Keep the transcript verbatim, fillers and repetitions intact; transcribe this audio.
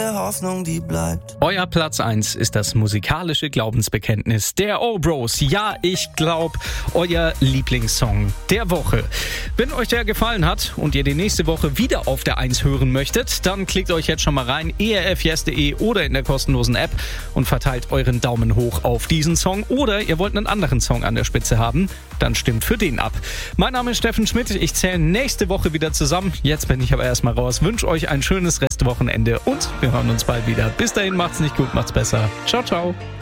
Hoffnung, die bleibt. Euer Platz eins ist das musikalische Glaubensbekenntnis der O-Bros. Ja, ich glaub, euer Lieblingssong der Woche. Wenn euch der gefallen hat und ihr die nächste Woche wieder auf der eins hören möchtet, dann klickt euch jetzt schon mal rein, e r f yes punkt d e oder in der kostenlosen App und verteilt euren Daumen hoch auf diesen Song. Oder ihr wollt einen anderen Song an der Spitze haben, dann stimmt für den ab. Mein Name ist Steffen Schmidt, ich zähle nächste Woche wieder zusammen. Jetzt bin ich aber erstmal raus, wünsche euch ein schönes Restwochenende und wir hören uns bald wieder. Bis dahin, macht's nicht gut, macht's besser. Ciao, ciao.